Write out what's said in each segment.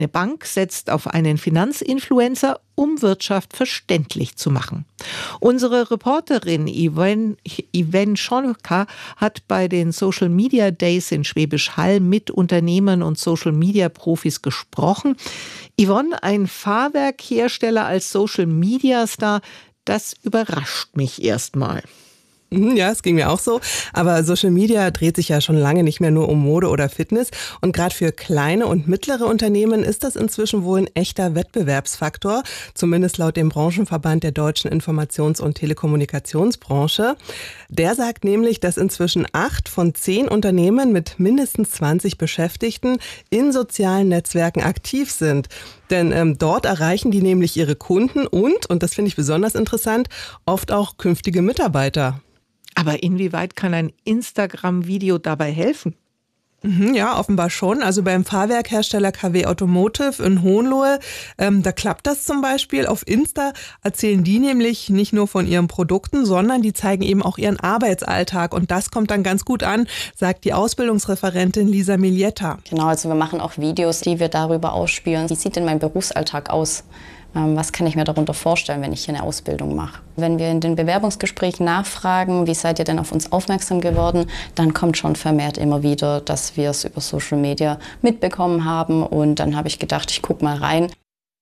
Eine Bank setzt auf einen Finanzinfluencer, um Wirtschaft verständlich zu machen. Unsere Reporterin Yvonne Scholka hat bei den Social Media Days in Schwäbisch Hall mit Unternehmern und Social Media Profis gesprochen. Yvonne, ein Fahrwerkhersteller als Social Media Star, das überrascht mich erstmal. Ja, es ging mir auch so. Aber Social Media dreht sich ja schon lange nicht mehr nur um Mode oder Fitness. Und gerade für kleine und mittlere Unternehmen ist das inzwischen wohl ein echter Wettbewerbsfaktor. Zumindest laut dem Branchenverband der deutschen Informations- und Telekommunikationsbranche. Der sagt nämlich, dass inzwischen 8 von 10 Unternehmen mit mindestens 20 Beschäftigten in sozialen Netzwerken aktiv sind. Denn dort erreichen die nämlich ihre Kunden und das finde ich besonders interessant, oft auch künftige Mitarbeiter. Aber inwieweit kann ein Instagram-Video dabei helfen? Ja, offenbar schon. Also beim Fahrwerkhersteller KW Automotive in Hohenlohe, da klappt das zum Beispiel. Auf Insta erzählen die nämlich nicht nur von ihren Produkten, sondern die zeigen eben auch ihren Arbeitsalltag. Und das kommt dann ganz gut an, sagt die Ausbildungsreferentin Lisa Milietta. Genau, also wir machen auch Videos, die wir darüber ausspielen. Wie sieht denn mein Berufsalltag aus? Was kann ich mir darunter vorstellen, wenn ich hier eine Ausbildung mache? Wenn wir in den Bewerbungsgesprächen nachfragen, wie seid ihr denn auf uns aufmerksam geworden, dann kommt schon vermehrt immer wieder, dass wir es über Social Media mitbekommen haben. Und dann habe ich gedacht, ich gucke mal rein.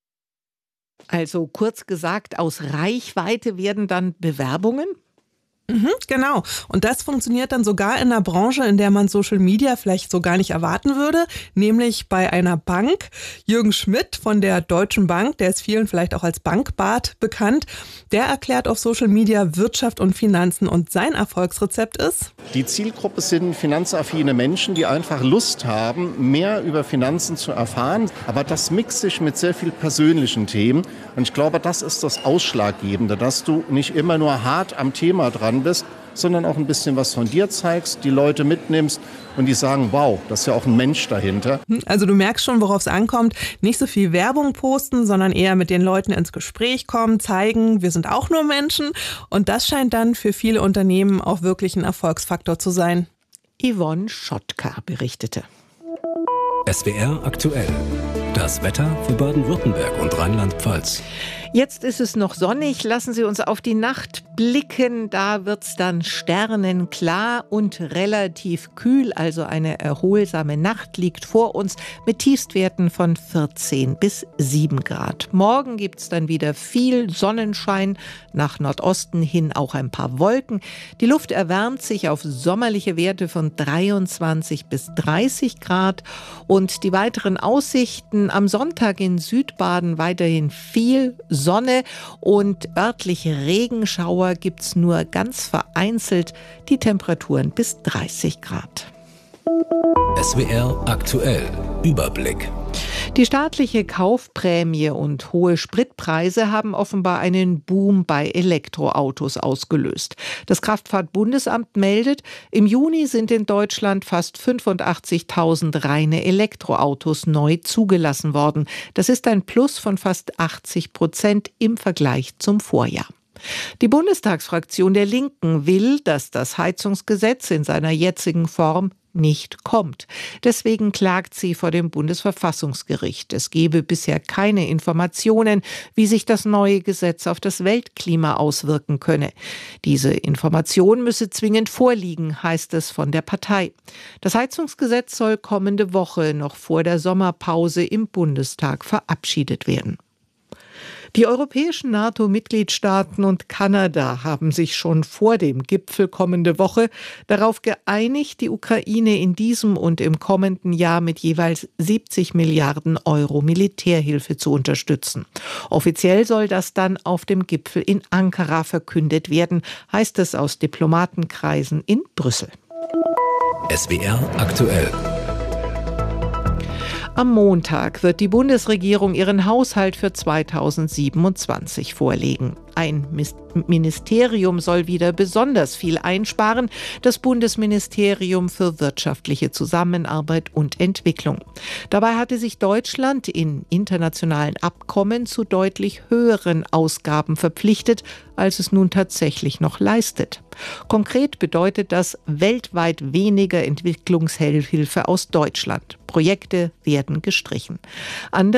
Also kurz gesagt, aus Reichweite werden dann Bewerbungen? Genau. Und das funktioniert dann sogar in einer Branche, in der man Social Media vielleicht so gar nicht erwarten würde, nämlich bei einer Bank. Jürgen Schmidt von der Deutschen Bank, der ist vielen vielleicht auch als Bankbart bekannt, der erklärt auf Social Media Wirtschaft und Finanzen und sein Erfolgsrezept ist: Die Zielgruppe sind finanzaffine Menschen, die einfach Lust haben, mehr über Finanzen zu erfahren. Aber das mixt sich mit sehr viel persönlichen Themen. Und ich glaube, das ist das Ausschlaggebende, dass du nicht immer nur hart am Thema dran bist, sondern auch ein bisschen was von dir zeigst, die Leute mitnimmst und die sagen, wow, das ist ja auch ein Mensch dahinter. Also du merkst schon, worauf es ankommt. Nicht so viel Werbung posten, sondern eher mit den Leuten ins Gespräch kommen, zeigen, wir sind auch nur Menschen. Und das scheint dann für viele Unternehmen auch wirklich ein Erfolgsfaktor zu sein. Yvonne Schotka berichtete. SWR aktuell. Das Wetter für Baden-Württemberg und Rheinland-Pfalz. Jetzt ist es noch sonnig. Lassen Sie uns auf die Nacht blicken. Da wird's dann sternenklar und relativ kühl. Also eine erholsame Nacht liegt vor uns mit Tiefstwerten von 14 bis 7 Grad. Morgen gibt's dann wieder viel Sonnenschein. Nach Nordosten hin auch ein paar Wolken. Die Luft erwärmt sich auf sommerliche Werte von 23 bis 30 Grad. Und die weiteren Aussichten: am Sonntag in Südbaden weiterhin viel Sonne und örtliche Regenschauer gibt's nur ganz vereinzelt, die Temperaturen bis 30 Grad. SWR aktuell. Überblick. Die staatliche Kaufprämie und hohe Spritpreise haben offenbar einen Boom bei Elektroautos ausgelöst. Das Kraftfahrtbundesamt meldet, im Juni sind in Deutschland fast 85.000 reine Elektroautos neu zugelassen worden. Das ist ein Plus von fast 80% im Vergleich zum Vorjahr. Die Bundestagsfraktion der Linken will, dass das Heizungsgesetz in seiner jetzigen Form nicht kommt. Deswegen klagt sie vor dem Bundesverfassungsgericht. Es gebe bisher keine Informationen, wie sich das neue Gesetz auf das Weltklima auswirken könne. Diese Information müsse zwingend vorliegen, heißt es von der Partei. Das Heizungsgesetz soll kommende Woche noch vor der Sommerpause im Bundestag verabschiedet werden. Die europäischen NATO-Mitgliedstaaten und Kanada haben sich schon vor dem Gipfel kommende Woche darauf geeinigt, die Ukraine in diesem und im kommenden Jahr mit jeweils 70 Milliarden Euro Militärhilfe zu unterstützen. Offiziell soll das dann auf dem Gipfel in Ankara verkündet werden, heißt es aus Diplomatenkreisen in Brüssel. SWR aktuell. Am Montag wird die Bundesregierung ihren Haushalt für 2027 vorlegen. Ein Ministerium soll wieder besonders viel einsparen, das Bundesministerium für wirtschaftliche Zusammenarbeit und Entwicklung. Dabei hatte sich Deutschland in internationalen Abkommen zu deutlich höheren Ausgaben verpflichtet, als es nun tatsächlich noch leistet. Konkret bedeutet das weltweit weniger Entwicklungshilfe aus Deutschland. Projekte werden gestrichen. Andere